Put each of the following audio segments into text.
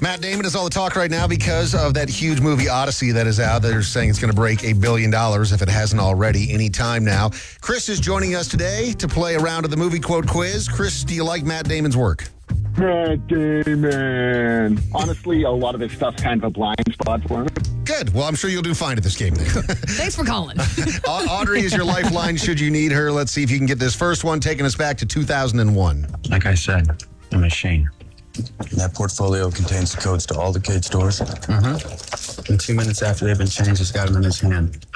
Matt Damon is all the talk right now because of that huge movie Odyssey that is out. They're saying it's going to break $1 billion if it hasn't already any time now. Chris is joining us today to play a round of the movie quote quiz. Chris, do you like Matt Damon's work? Matt Damon. Honestly, a lot of his stuff's kind of a blind spot for me. Good. Well, I'm sure you'll do fine at this game then. Thanks for calling. Audrey is your lifeline should you need her. Let's see if you can get this first one, taking us back to 2001. Like I said, a machine. That portfolio contains the codes to all the Cade stores. And 2 minutes after they've been changed, he's got them in his hand.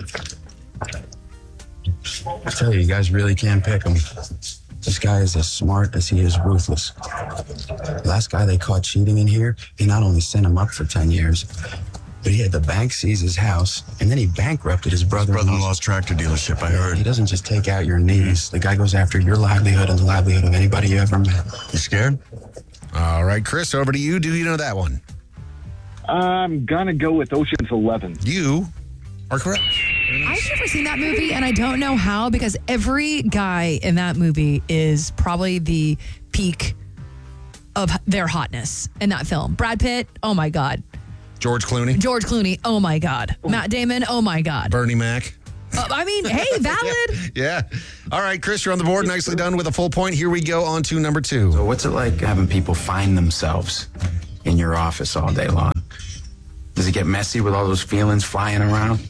I tell you guys really can't pick him. This guy is as smart as he is ruthless. The last guy they caught cheating in here, he not only sent him up for 10 years, but he had the bank seize his house, and then he bankrupted his brother-in-law's tractor dealership, I heard. He doesn't just take out your knees. The guy goes after your livelihood and the livelihood of anybody you ever met. You scared? All right, Chris, over to you. Do you know that one? I'm gonna go with Ocean's 11. You are correct. I've never seen that movie, and I don't know how, because every guy in that movie is probably the peak of their hotness in that film. Brad Pitt, oh my God. George Clooney, oh my God. Matt Damon, oh my God. Bernie Mac. I mean, hey, valid. Yeah. All right, Chris, you're on the board. Nicely done with a full point. Here we go on to number 2. So what's it like having people find themselves in your office all day long? Does it get messy with all those feelings flying around?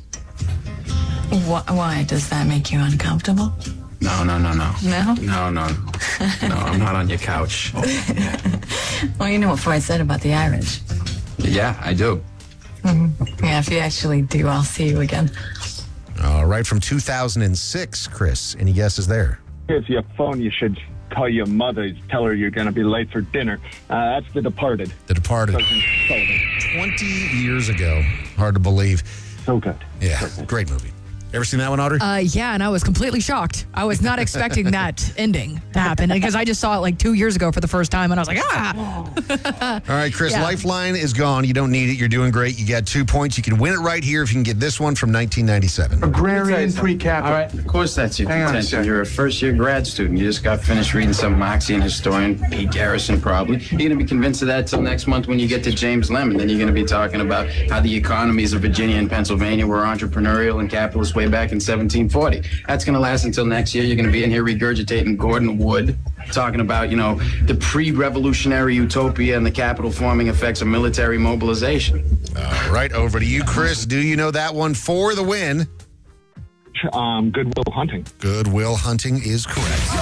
Why? Does that make you uncomfortable? No. No? No, I'm not on your couch. Well, you know what Freud said about the Irish. Yeah, I do. Yeah, if you actually do, I'll see you again. All right, from 2006, Chris. Any guesses there? If you phone, you should call your mother. Tell her you're gonna be late for dinner. That's The Departed. The Departed. Cousin Sullivan. 20 years ago. Hard to believe. So good. Yeah, great movie. Ever seen that one, Audrey? Yeah, and I was completely shocked. I was not expecting that ending to happen because I just saw it like 2 years ago for the first time, and I was like, All right, Chris, Yeah. Lifeline is gone. You don't need it. You're doing great. You got 2 points. You can win it right here if you can get this one from 1997. Agrarian pre-cap. All right, of course that's your Hang on a intention. sec. You're a first-year grad student. You just got finished reading some Marxian historian, Pete Garrison, probably. You're going to be convinced of that till next month when you get to James Lemon. Then you're going to be talking about how the economies of Virginia and Pennsylvania were entrepreneurial and capitalist way back in 1740. That's going to last until next year. You're going to be in here regurgitating Gordon Wood, talking about, the pre-revolutionary utopia and the capital forming effects of military mobilization. All right, over to you, Chris. Do you know that one for the win? Good Will Hunting. Good Will Hunting is correct.